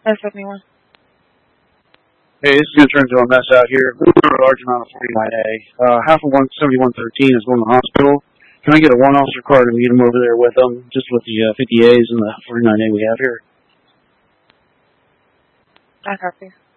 71. Hey, this is going to turn into a mess out here. We're doing a large amount of 49A. Half of 17113 is going to the hospital. Can I get a one-officer car to meet him over there with them, just with the 50As and the 49A we have here? I copy.